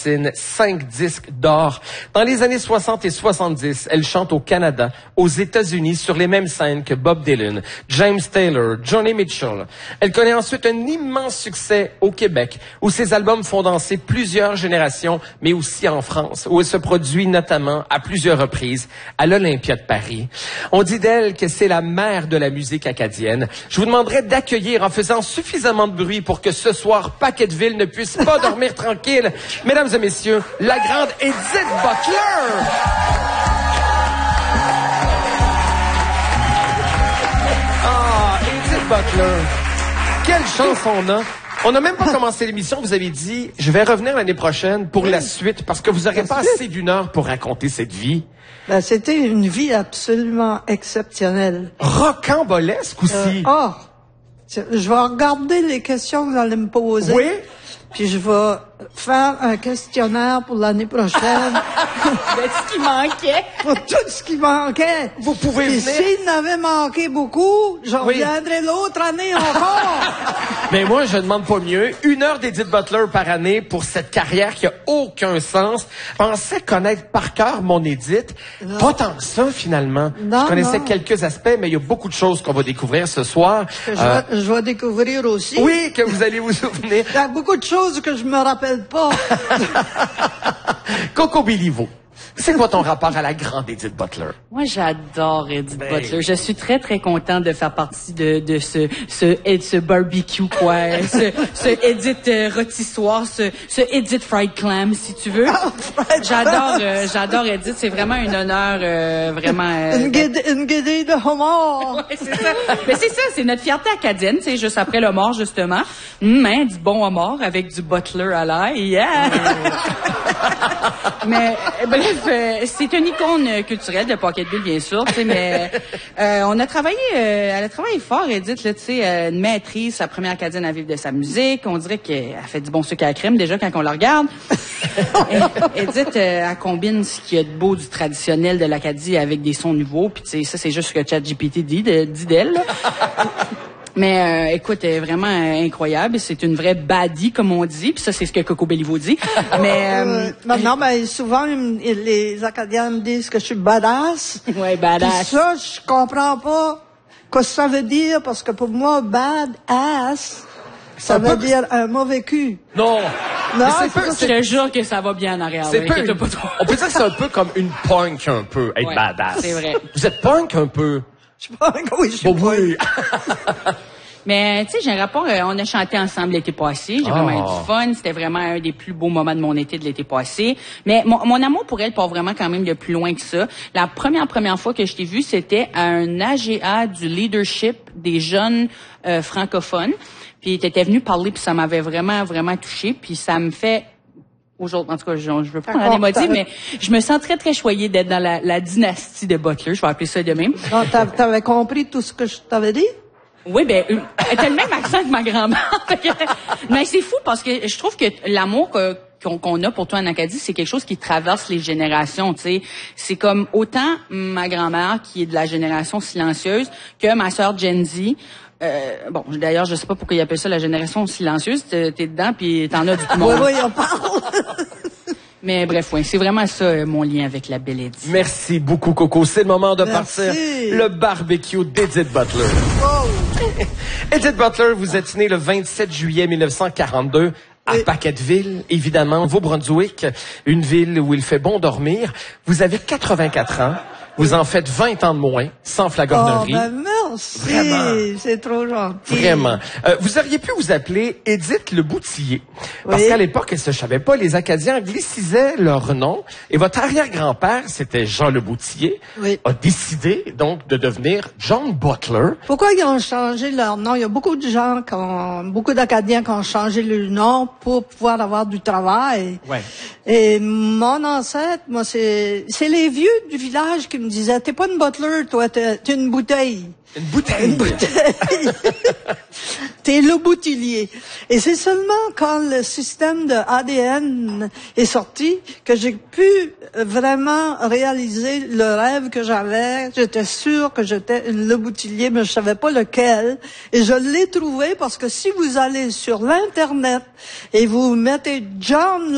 5 disques d'or. Dans les années 60 et 70, elle chante au Canada, aux États-Unis, sur les mêmes scènes que Bob Dylan, James Taylor, Joni Mitchell. Elle connaît ensuite un immense succès au Québec, où ses albums font danser plusieurs générations, mais aussi en France, où elle se produit notamment à plusieurs reprises à l'Olympia de Paris. On dit d'elle que c'est la mère de la musique acadienne. Je vous demanderai d'accueillir en faisant suffisamment de bruit pour que ce soir, Paquetteville ne puisse pas dormir tranquille. Mesdames et messieurs, la grande Edith Butler! Ah, Edith Butler! Quelle chance on a! On n'a même pas commencé l'émission, vous avez dit, je vais revenir l'année prochaine pour la suite, parce que vous n'aurez pas assez d'une heure pour raconter cette vie. Ben, c'était une vie absolument exceptionnelle. Rocambolesque aussi. Je vais regarder les questions que vous allez me poser. Oui. Puis je vais faire un questionnaire pour l'année prochaine. De ce qui manquait. Pour tout ce qui manquait. Vous pouvez Puis venir. s'il n'avait manqué beaucoup, je reviendrai l'autre année encore. Mais moi, je demande pas mieux. 1 heure d'Edith Butler par année pour cette carrière qui a aucun sens. Je pensais connaître par cœur mon Edith. Non. Pas tant que ça, finalement. Non, je connaissais non. quelques aspects, mais il y a beaucoup de choses qu'on va découvrir ce soir. Que je vais découvrir aussi. Oui, que vous allez vous souvenir. Il y a beaucoup de choses que je me rappelle pas. Coco Béliveau, c'est quoi ton rapport à la grande Edith Butler? Moi, j'adore Edith Butler. Je suis très, très contente de faire partie de ce barbecue, quoi. ce Edith rôtissoir, ce Edith fried clam, si tu veux. J'adore Edith. C'est vraiment un honneur, vraiment. Une guédille de homard. Ouais, c'est ça. Mais c'est ça, c'est notre fierté acadienne, c'est juste après le mort, justement. Hein, du bon homard avec du Butler à l'ail. Yeah! Mais, bref, c'est une icône culturelle de Paquetteville, bien sûr, tu sais, mais elle a travaillé fort, Edith, là, tu sais, une maîtrise, sa première acadienne à vivre de sa musique. On dirait qu'elle fait du bon sucre à la crème, déjà, quand on la regarde. Edith, elle combine ce qu'il y a de beau du traditionnel de l'Acadie avec des sons nouveaux, puis tu sais, ça, c'est juste ce que ChatGPT dit d'elle, là. Mais écoute, elle est vraiment incroyable. C'est une vraie baddie, comme on dit. Puis ça, c'est ce que Coco Béliveau dit. Mais non, mais souvent, les Acadiens me disent que je suis badass. Ouais, badass. Puis ça, je comprends pas ce que ça veut dire, parce que pour moi, badass, ça veut dire un mauvais cul. Non. Non, je te jure que ça va bien en arrière. On peut dire que c'est un peu comme une punk, un peu, être badass. C'est vrai. Vous êtes punk un peu? Je suis punk, oui, je suis punk. Oui. Mais, tu sais, j'ai un rapport, on a chanté ensemble l'été passé. J'ai vraiment eu du fun. C'était vraiment un des plus beaux moments de mon été de l'été passé. Mais mon amour pour elle part vraiment quand même de plus loin que ça. La première fois que je t'ai vue, c'était à un AGA du leadership des jeunes francophones. Puis t'étais venue parler, puis ça m'avait vraiment, vraiment touchée. Puis ça me fait... Aujourd'hui, en tout cas, je veux pas en émotive, mais je me sens très, très choyée d'être dans la dynastie de Butler. Je vais appeler ça de même. Non, t'avais compris tout ce que je t'avais dit? Oui, ben, elle a le même accent que ma grand-mère. Mais c'est fou parce que je trouve que l'amour qu'on a pour toi en Acadie, c'est quelque chose qui traverse les générations, tu sais. C'est comme autant ma grand-mère qui est de la génération silencieuse que ma sœur Gen Z. Bon, d'ailleurs, je sais pas pourquoi ils appellent ça la génération silencieuse. T'es dedans puis t'en as du tout monde. Oui, on parle. Mais bref, oui, c'est vraiment ça, mon lien avec la belle Edith. Merci beaucoup, Coco. C'est le moment de partir. Le barbecue d'Edith Butler. Wow. Edith Butler, vous êtes née le 27 juillet 1942 à Paquetteville, évidemment, Nouveau-Brunswick, une ville où il fait bon dormir. Vous avez 84 ans. Vous en faites 20 ans de moins, sans flagornerie. Oh, ben merci. Vraiment. C'est trop gentil. Vraiment. Vous auriez pu vous appeler Edith Le Boutillier. Parce qu'à l'époque, je ne savais pas, les Acadiens anglicisaient leur nom. Et votre arrière-grand-père, c'était Jean Le Boutillier, a décidé donc de devenir John Butler. Pourquoi ils ont changé leur nom? Il y a beaucoup de gens, beaucoup d'Acadiens qui ont changé le nom pour pouvoir avoir du travail. Ouais. Et mon ancêtre, moi, c'est les vieux du village qui me disaient, t'es pas une butler, toi, t'es une bouteille. Une bouteille. Une bouteille. T'es le boutillier. Et c'est seulement quand le système de ADN est sorti que j'ai pu vraiment réaliser le rêve que j'avais. J'étais sûre que j'étais le boutillier, mais je savais pas lequel. Et je l'ai trouvé parce que si vous allez sur l'Internet et vous mettez John